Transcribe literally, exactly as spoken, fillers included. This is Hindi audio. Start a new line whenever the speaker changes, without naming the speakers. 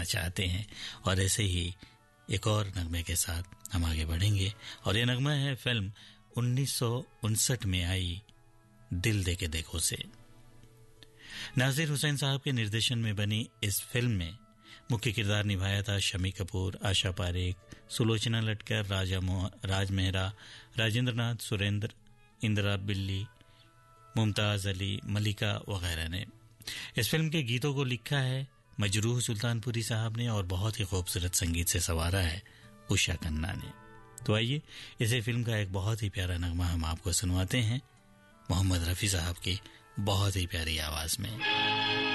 करना चाहते हैं। और ऐसे ही एक और नगमे के साथ हम आगे बढ़ेंगे और ये नगमा है फिल्म उन्नीस सौ उनसठ में आई दिल दे के देखो से। नाज़िर हुसैन साहब के निर्देशन में बनी इस फिल्म में मुख्य किरदार निभाया था शमी कपूर, आशा पारेख, सुलोचना लटकर, राजा राज मेहरा, राजेंद्र नाथ, सुरेंद्र, इंदिरा बिल्ली, मुमताज अली, मलिका वगैरह ने। इस फिल्म के गीतों को लिखा है मजरूह सुल्तानपुरी साहब ने और बहुत ही खूबसूरत संगीत से संवारा है उषा खन्ना ने। तो आइए इसे फिल्म का एक बहुत ही प्यारा नगमा हम आपको सुनवाते हैं मोहम्मद रफ़ी साहब की बहुत ही प्यारी आवाज में।